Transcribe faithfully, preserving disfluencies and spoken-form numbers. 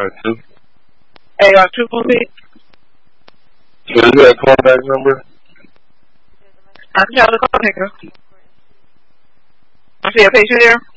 R two. A R two movie. So is that a callback number? I can tell the call taker. I see a patient here.